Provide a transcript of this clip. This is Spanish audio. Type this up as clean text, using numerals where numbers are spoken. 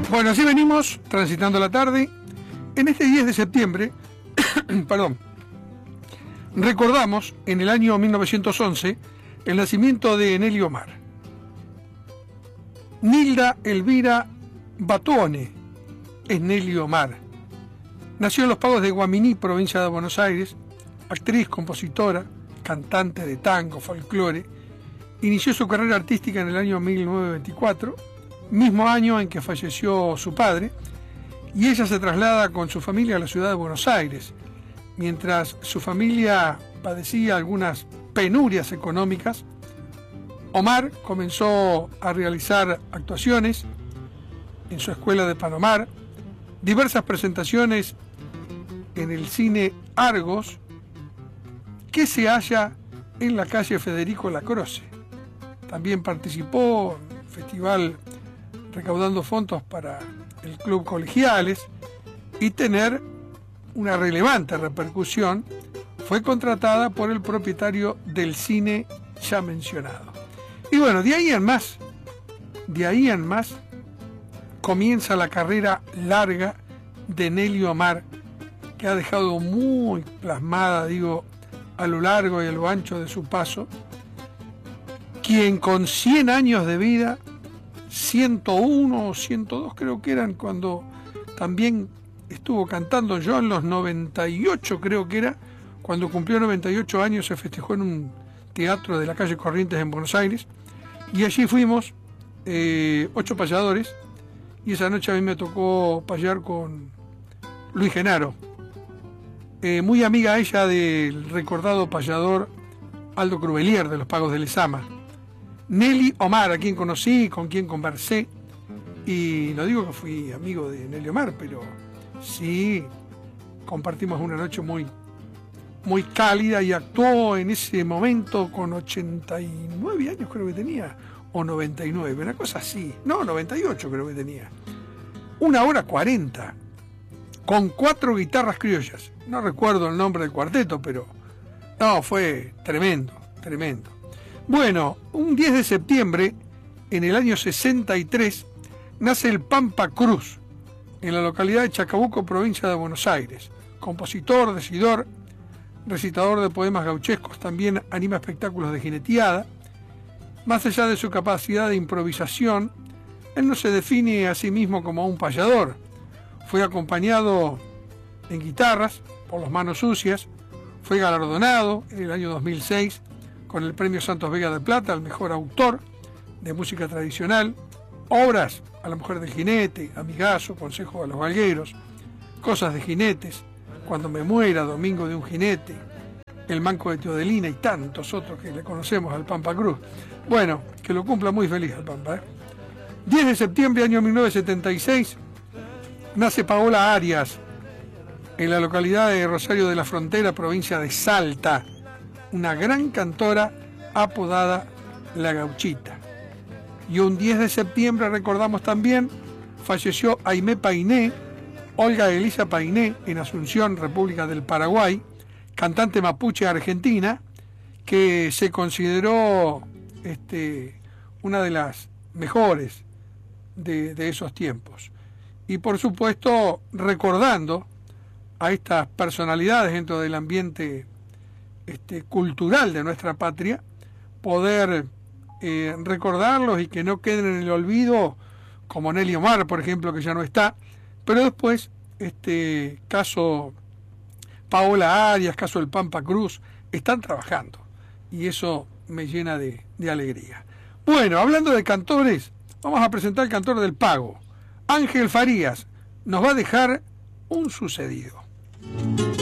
Bueno, así venimos transitando la tarde. En este 10 de septiembre, perdón, recordamos en el año 1911 el nacimiento de Nelly Omar. Nilda Elvira Batuone es Nelly Omar. Nació en los Pagos de Guaminí, provincia de Buenos Aires, actriz, compositora, cantante de tango, folclore. Inició su carrera artística en el año 1924, mismo año en que falleció su padre, y ella se traslada con su familia a la ciudad de Buenos Aires. Mientras su familia padecía algunas penurias económicas, Omar comenzó a realizar actuaciones en su escuela de Palomar, diversas presentaciones en el cine Argos, que se halla en la calle Federico Lacroce. También participó en el festival recaudando fondos para el Club Colegiales, y tener una relevante repercusión, fue contratada por el propietario del cine ya mencionado. Y bueno, de ahí en más, comienza la carrera larga de Nelly Omar, que ha dejado muy plasmada, a lo largo y a lo ancho de su paso, quien con 100 años de vida, 101 o 102 creo que eran, cuando también estuvo cantando yo en los 98 creo que era, cuando cumplió 98 años se festejó en un teatro de la calle Corrientes en Buenos Aires, y allí fuimos 8 payadores, y esa noche a mí me tocó payar con Luis Genaro, muy amiga ella del recordado payador Aldo Crubelier de los Pagos de Lezama. Nelly Omar, a quien conocí, con quien conversé, y no digo que fui amigo de Nelly Omar, pero sí compartimos una noche muy, muy cálida, y actuó en ese momento con 89 años creo que tenía, o 99, una cosa así, no, 98 creo que tenía, 1 hora 40, con 4 guitarras criollas, no recuerdo el nombre del cuarteto, pero no, fue tremendo, tremendo. Bueno, un 10 de septiembre, en el año 63, nace el Pampa Cruz, en la localidad de Chacabuco, provincia de Buenos Aires. Compositor, decidor, recitador de poemas gauchescos, también anima espectáculos de jineteada. Más allá de su capacidad de improvisación, él no se define a sí mismo como un payador. Fue acompañado en guitarras por Los Manos Sucias, fue galardonado en el año 2006 con el Premio Santos Vega de Plata al mejor autor de música tradicional, obras A la mujer del jinete, Amigazo, Consejo a los galgueros, Cosas de jinetes, Cuando me muera, Domingo de un jinete, El manco de Teodelina y tantos otros que le conocemos al Pampa Cruz. Bueno, que lo cumpla muy feliz al Pampa. 10 de septiembre, año 1976, nace Paola Arias, en la localidad de Rosario de la Frontera, provincia de Salta, una gran cantora apodada La Gauchita. Y un 10 de septiembre recordamos también, falleció Aimé Painé, Olga Elisa Painé, en Asunción, República del Paraguay, cantante mapuche argentina, que se consideró una de las mejores de esos tiempos. Y por supuesto, recordando a estas personalidades dentro del ambiente cultural de nuestra patria, poder recordarlos y que no queden en el olvido, como Nelly Omar, por ejemplo, que ya no está, pero después, caso Paola Arias, caso el Pampa Cruz, están trabajando, y eso me llena de alegría. Bueno, hablando de cantores, vamos a presentar al cantor del Pago. Ángel Farías nos va a dejar un sucedido.